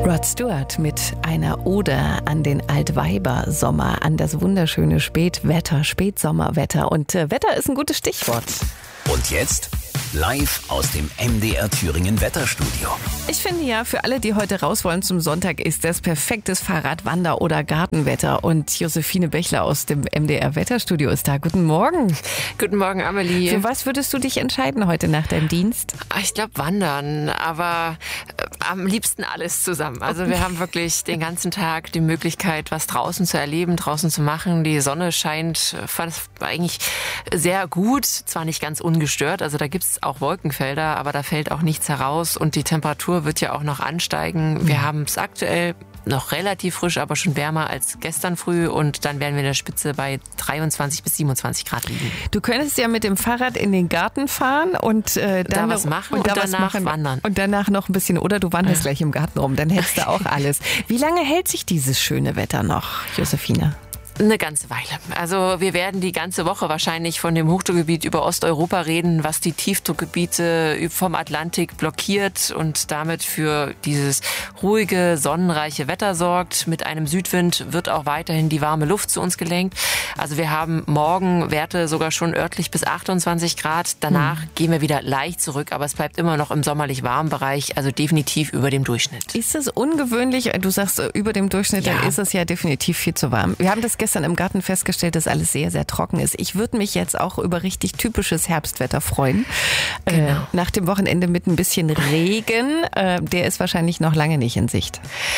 Rod Stewart mit einer Ode an den Altweibersommer, an das wunderschöne Spätsommerwetter. Und Wetter ist ein gutes Stichwort. Und jetzt live aus dem MDR Thüringen Wetterstudio. Ich finde ja, für alle, die heute raus wollen zum Sonntag, ist das perfektes Fahrrad-, Wander- oder Gartenwetter. Und Josephine Bechler aus dem MDR Wetterstudio ist da. Guten Morgen. Guten Morgen, Amelie. Für was würdest du dich entscheiden heute nach deinem Dienst? Ich glaube Wandern, aber am liebsten alles zusammen. Also wir haben wirklich den ganzen Tag die Möglichkeit, was draußen zu erleben, draußen zu machen. Die Sonne scheint eigentlich sehr gut, zwar nicht ganz ungestört, also da gibt es auch Wolkenfelder, aber da fällt auch nichts heraus und die Temperatur wird ja auch noch ansteigen. Wir haben es aktuell noch relativ frisch, aber schon wärmer als gestern früh und dann werden wir in der Spitze bei 23 bis 27 Grad liegen. Du könntest ja mit dem Fahrrad in den Garten fahren und dann da was machen und danach wandern. Und danach noch ein bisschen, oder du wanderst gleich im Garten rum, dann hättest du auch alles. Wie lange hält sich dieses schöne Wetter noch, Josephine? Eine ganze Weile. Also wir werden die ganze Woche wahrscheinlich von dem Hochdruckgebiet über Osteuropa reden, was die Tiefdruckgebiete vom Atlantik blockiert und damit für dieses ruhige, sonnenreiche Wetter sorgt. Mit einem Südwind wird auch weiterhin die warme Luft zu uns gelenkt. Also wir haben morgen Werte sogar schon örtlich bis 28 Grad. Danach gehen wir wieder leicht zurück, aber es bleibt immer noch im sommerlich warmen Bereich, also definitiv über dem Durchschnitt. Ist es ungewöhnlich? Du sagst über dem Durchschnitt, Ja. Dann ist es ja definitiv viel zu warm. Wir haben das gestern im Garten festgestellt, dass alles sehr, sehr trocken ist. Ich würde mich jetzt auch über richtig typisches Herbstwetter freuen. Genau. Nach dem Wochenende mit ein bisschen Regen. Der ist wahrscheinlich noch lange nicht in Sicht.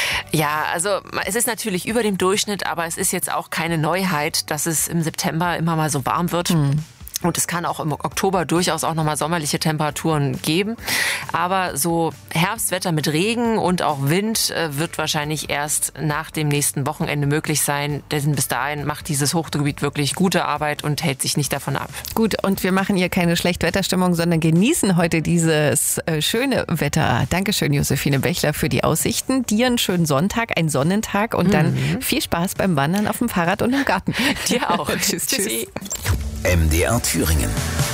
Ja, also es ist natürlich über dem Durchschnitt, aber es ist jetzt auch keine Neuheit, dass es im September immer mal so warm wird. Und es kann auch im Oktober durchaus auch nochmal sommerliche Temperaturen geben. Aber so Herbstwetter mit Regen und auch Wind wird wahrscheinlich erst nach dem nächsten Wochenende möglich sein. Denn bis dahin macht dieses Hochdruckgebiet wirklich gute Arbeit und hält sich nicht davon ab. Gut, und wir machen hier keine Schlechtwetterstimmung, sondern genießen heute dieses schöne Wetter. Dankeschön, Josephine Bechler, für die Aussichten. Dir einen schönen Sonntag, einen Sonnentag und dann viel Spaß beim Wandern auf dem Fahrrad und im Garten. Dir auch. Tschüss. Tschüssi. MDR Thüringen.